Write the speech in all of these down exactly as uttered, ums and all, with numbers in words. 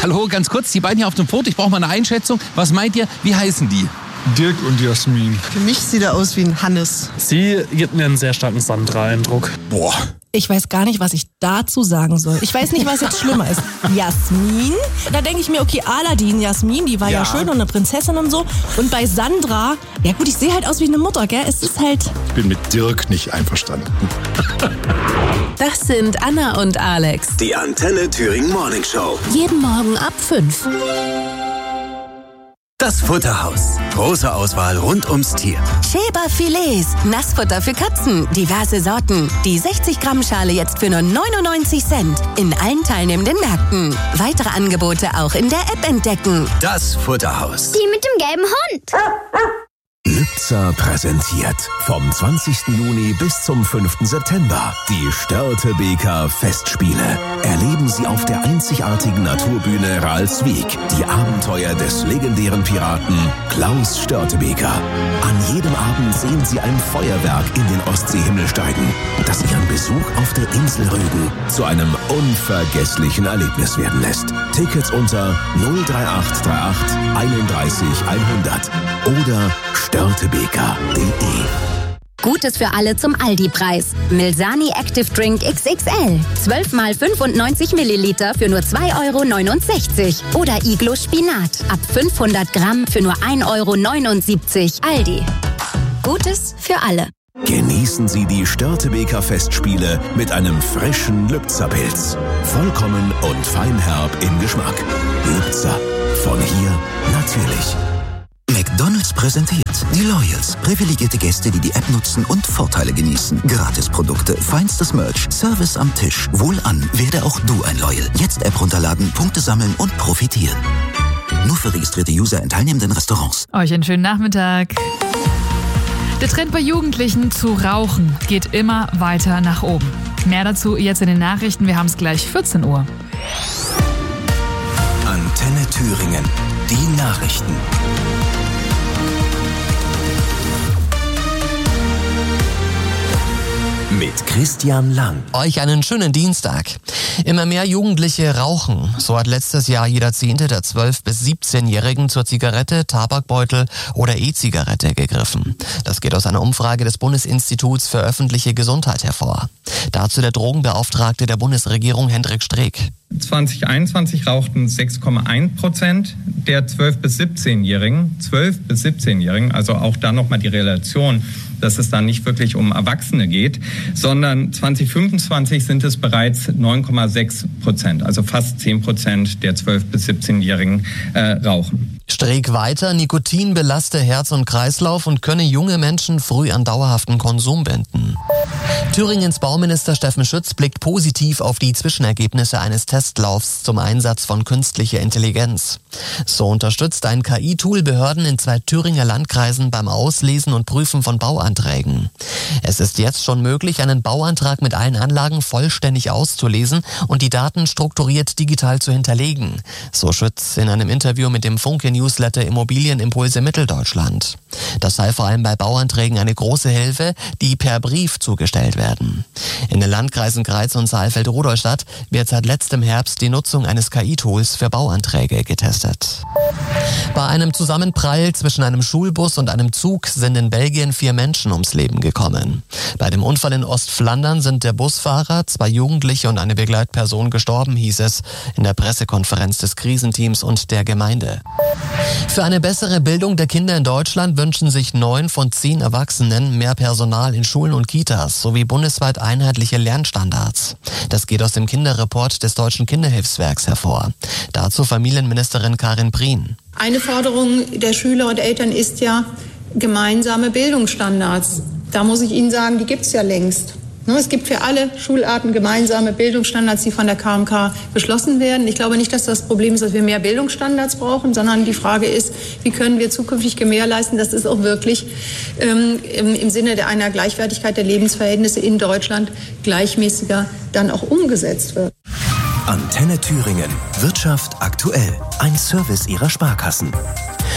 Hallo, ganz kurz, die beiden hier auf dem Foto, ich brauche mal eine Einschätzung. Was meint ihr, wie heißen die? Dirk und Jasmin. Für mich sieht er aus wie ein Hannes. Sie gibt mir einen sehr starken Sandra-Eindruck. Boah. Ich weiß gar nicht, was ich dazu sagen soll. Ich weiß nicht, was jetzt schlimmer ist. Jasmin? Da denke ich mir, okay, Aladdin, Jasmin, die war ja. ja schön und eine Prinzessin und so. Und bei Sandra, ja gut, ich sehe halt aus wie eine Mutter, gell? Es ist halt... Ich bin mit Dirk nicht einverstanden. Das sind Anna und Alex. Die Antenne Thüringen Morning Show. Jeden Morgen ab fünf. Das Futterhaus. Große Auswahl rund ums Tier. Schäber Filets. Nassfutter für Katzen. Diverse Sorten. Die sechzig Gramm Schale jetzt für nur neunundneunzig Cent. In allen teilnehmenden Märkten. Weitere Angebote auch in der App entdecken. Das Futterhaus. Die mit dem gelben Hund. Lübzer präsentiert vom zwanzigsten Juni bis zum fünften September die Störtebeker Festspiele. Erleben Sie auf der einzigartigen Naturbühne Ralswiek die Abenteuer des legendären Piraten Klaus Störtebeker. An jedem Abend sehen Sie ein Feuerwerk in den Ostseehimmel steigen, das Ihren Besuch auf der Insel Rügen zu einem unvergesslichen Erlebnis werden lässt. Tickets unter null drei acht drei acht einunddreißig hundert oder störtebeker punkt de. Gutes für alle zum Aldi-Preis. Milsani Active Drink X X L. zwölf mal fünfundneunzig Milliliter für nur zwei Euro neunundsechzig. Oder Iglo Spinat. Ab fünfhundert Gramm für nur ein Euro neunundsiebzig. Aldi. Gutes für alle. Genießen Sie die Störtebeker Festspiele mit einem frischen Lübzer Pilz. Vollkommen und feinherb im Geschmack. Lübzer. Von hier natürlich. McDonald's präsentiert die Loyals. Privilegierte Gäste, die die App nutzen und Vorteile genießen. Gratisprodukte, feinstes Merch, Service am Tisch. Wohlan, werde auch du ein Loyal. Jetzt App runterladen, Punkte sammeln und profitieren. Nur für registrierte User in teilnehmenden Restaurants. Euch einen schönen Nachmittag. Der Trend bei Jugendlichen zu rauchen geht immer weiter nach oben. Mehr dazu jetzt in den Nachrichten. Wir haben es gleich vierzehn Uhr. Antenne Thüringen. Die Nachrichten. Mit Christian Lang. Euch einen schönen Dienstag. Immer mehr Jugendliche rauchen. So hat letztes Jahr jeder Zehnte der zwölf- bis siebzehnjährigen zur Zigarette, Tabakbeutel oder E-Zigarette gegriffen. Das geht aus einer Umfrage des Bundesinstituts für öffentliche Gesundheit hervor. Dazu der Drogenbeauftragte der Bundesregierung Hendrik Streeck. zwanzig einundzwanzig rauchten sechs Komma eins Prozent der zwölf- bis siebzehnjährigen. zwölf- bis siebzehnjährigen, also auch da nochmal die Relation, dass es da nicht wirklich um Erwachsene geht, sondern zwanzig fünfundzwanzig sind es bereits neun Komma sechs Prozent, also fast zehn Prozent der zwölf- bis siebzehnjährigen äh, rauchen. Streeck weiter, Nikotin belaste Herz und Kreislauf und könne junge Menschen früh an dauerhaften Konsum binden. Thüringens Bauminister Steffen Schütz blickt positiv auf die Zwischenergebnisse eines Testlaufs zum Einsatz von künstlicher Intelligenz. So unterstützt ein K I-Tool Behörden in zwei Thüringer Landkreisen beim Auslesen und Prüfen von Bauanträgen. Es ist jetzt schon möglich, einen Bauantrag mit allen Anlagen vollständig auszulesen und die Daten strukturiert digital zu hinterlegen, so Schütz in einem Interview mit dem Funke-Newsletter Immobilienimpulse Mitteldeutschland. Das sei vor allem bei Bauanträgen eine große Hilfe, die per Brief zugestellt werden. In den Landkreisen Greiz und Saalfeld-Rudolstadt wird seit letztem Herbst die Nutzung eines K I-Tools für Bauanträge getestet. Bei einem Zusammenprall zwischen einem Schulbus und einem Zug sind in Belgien vier Menschen ums Leben gekommen. Bei dem Unfall in Ostflandern sind der Busfahrer, zwei Jugendliche und eine Begleitperson gestorben, hieß es in der Pressekonferenz des Krisenteams und der Gemeinde. Für eine bessere Bildung der Kinder in Deutschland wünschen sich neun von zehn Erwachsenen mehr Personal in Schulen und Kitas sowie bundesweit einheitliche Lernstandards. Das geht aus dem Kinderreport des Deutschen Kinderhilfswerks hervor. Dazu Familienministerin Karin Prien. Eine Forderung der Schüler und Eltern ist ja gemeinsame Bildungsstandards. Da muss ich Ihnen sagen, die gibt es ja längst. Es gibt für alle Schularten gemeinsame Bildungsstandards, die von der K M K beschlossen werden. Ich glaube nicht, dass das Problem ist, dass wir mehr Bildungsstandards brauchen, sondern die Frage ist, wie können wir zukünftig gewährleisten, dass es auch wirklich ähm, im, im Sinne einer Gleichwertigkeit der Lebensverhältnisse in Deutschland gleichmäßiger dann auch umgesetzt wird. Antenne Thüringen. Wirtschaft aktuell. Ein Service Ihrer Sparkassen.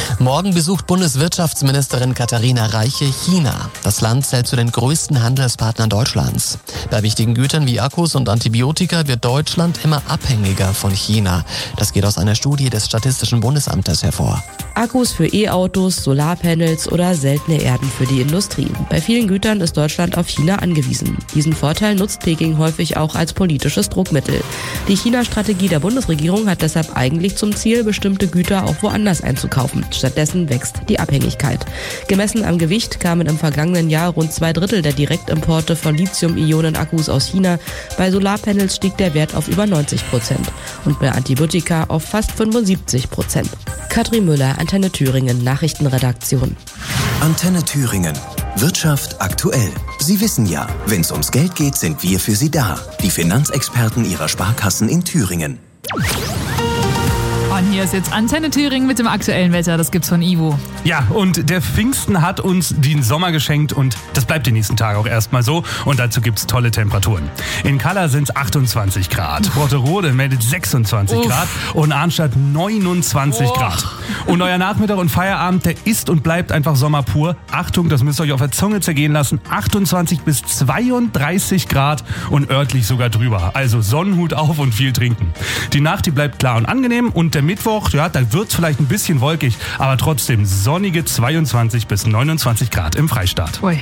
Morgen besucht Bundeswirtschaftsministerin Katharina Reiche China. Das Land zählt zu den größten Handelspartnern Deutschlands. Bei wichtigen Gütern wie Akkus und Antibiotika wird Deutschland immer abhängiger von China. Das geht aus einer Studie des Statistischen Bundesamtes hervor. Akkus für E-Autos, Solarpanels oder seltene Erden für die Industrie. Bei vielen Gütern ist Deutschland auf China angewiesen. Diesen Vorteil nutzt Peking häufig auch als politisches Druckmittel. Die China-Strategie der Bundesregierung hat deshalb eigentlich zum Ziel, bestimmte Güter auch woanders einzukaufen. Stattdessen wächst die Abhängigkeit. Gemessen am Gewicht kamen im vergangenen Jahr rund zwei Drittel der Direktimporte von Lithium-Ionen-Akkus aus China. Bei Solarpanels stieg der Wert auf über neunzig Prozent und bei Antibiotika auf fast fünfundsiebzig Prozent. Katrin Müller, Antenne Thüringen, Nachrichtenredaktion. Antenne Thüringen. Wirtschaft aktuell. Sie wissen ja, wenn es ums Geld geht, sind wir für Sie da. Die Finanzexperten Ihrer Sparkassen in Thüringen. Und hier ist jetzt Antenne Thüringen mit dem aktuellen Wetter. Das gibt's von Ivo. Ja, und der Pfingsten hat uns den Sommer geschenkt und das bleibt die nächsten Tage auch erstmal so. Und dazu gibt's tolle Temperaturen. In Kalla sind's achtundzwanzig Grad, Brotterode meldet sechsundzwanzig Uff. Grad und Arnstadt neunundzwanzig oh. Grad. Und euer Nachmittag und Feierabend, der ist und bleibt einfach Sommer pur. Achtung, das müsst ihr euch auf der Zunge zergehen lassen. achtundzwanzig bis zweiunddreißig Grad und örtlich sogar drüber. Also Sonnenhut auf und viel trinken. Die Nacht, die bleibt klar und angenehm und der Mittwoch, ja, da wird's vielleicht ein bisschen wolkig, aber trotzdem sonnige zweiundzwanzig bis neunundzwanzig Grad im Freistaat. Ui.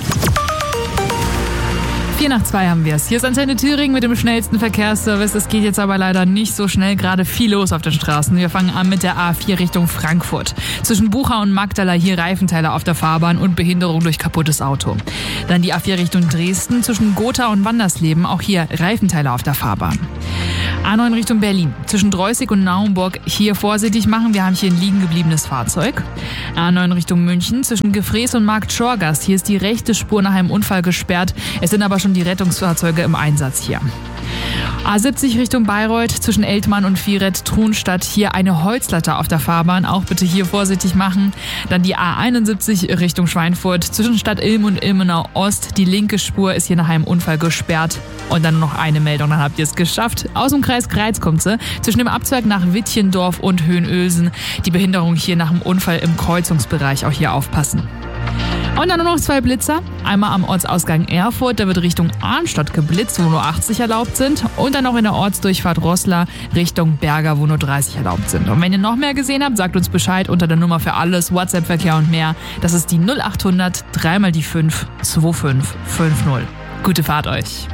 Vier nach zwei haben wir es. Hier ist Antenne Thüringen mit dem schnellsten Verkehrsservice. Es geht jetzt aber leider nicht so schnell, gerade viel los auf den Straßen. Wir fangen an mit der A vier Richtung Frankfurt. Zwischen Bucha und Magdala hier Reifenteile auf der Fahrbahn und Behinderung durch kaputtes Auto. Dann die A vier Richtung Dresden zwischen Gotha und Wandersleben, auch hier Reifenteile auf der Fahrbahn. A neun Richtung Berlin. Zwischen Dreußig und Naumburg hier vorsichtig machen. Wir haben hier ein liegen gebliebenes Fahrzeug. A neun Richtung München. Zwischen Gefrees und Markt Schorgast. Hier ist die rechte Spur nach einem Unfall gesperrt. Es sind aber schon die Rettungsfahrzeuge im Einsatz hier. A siebzig Richtung Bayreuth. Zwischen Eltmann und Vieret-Trunstadt. Hier eine Holzlatte auf der Fahrbahn. Auch bitte hier vorsichtig machen. Dann die A einundsiebzig Richtung Schweinfurt. Zwischen Stadt Ilm und Ilmenau Ost. Die linke Spur ist hier nach einem Unfall gesperrt. Und dann noch eine Meldung, dann habt ihr es geschafft. Aus dem Kreis Greiz kommt sie. Zwischen dem Abzweig nach Wittchendorf und Höhenösen. Die Behinderung hier nach dem Unfall im Kreuzungsbereich. Auch hier aufpassen. Und dann nur noch zwei Blitzer. Einmal am Ortsausgang Erfurt, da wird Richtung Arnstadt geblitzt, wo nur achtzig erlaubt sind. Und dann noch in der Ortsdurchfahrt Roßla Richtung Berger, wo nur dreißig erlaubt sind. Und wenn ihr noch mehr gesehen habt, sagt uns Bescheid unter der Nummer für alles, WhatsApp-Verkehr und mehr. Das ist die null achthundert drei mal die fünf zwei fünf fünf null. Gute Fahrt euch.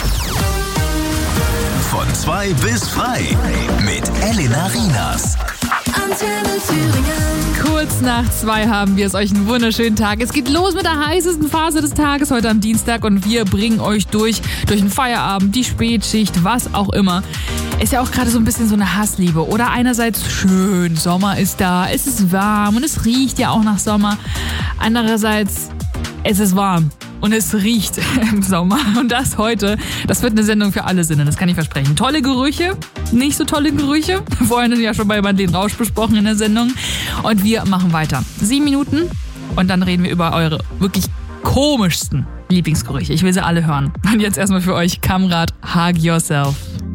Von zwei bis frei mit Elena Rienas. Antenne Thüringen. Kurz nach zwei haben wir es. Euch einen wunderschönen Tag. Es geht los mit der heißesten Phase des Tages heute am Dienstag und wir bringen euch durch, durch den Feierabend, die Spätschicht, was auch immer. Ist ja auch gerade so ein bisschen so eine Hassliebe. Oder einerseits schön, Sommer ist da, es ist warm und es riecht ja auch nach Sommer. Andererseits, es ist warm. Und es riecht im Sommer. Und das heute, das wird eine Sendung für alle Sinne, das kann ich versprechen. Tolle Gerüche, nicht so tolle Gerüche. Vorhin ja schon bei Madeleine Rausch besprochen in der Sendung. Und wir machen weiter. Sieben Minuten und dann reden wir über eure wirklich komischsten Lieblingsgerüche. Ich will sie alle hören. Und jetzt erstmal für euch Kamrat Hug Yourself.